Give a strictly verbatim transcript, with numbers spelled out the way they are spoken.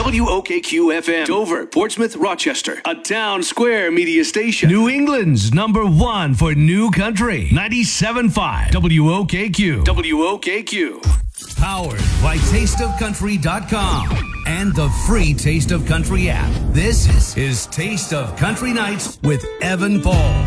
W O K Q F M. Dover, Portsmouth, Rochester. A Town Square media station. New England's number one for new country. ninety-seven point five W O K Q. W O K Q. Powered by taste of country dot com and the free Taste of Country app. This is Taste of Country Nights with Evan Paul.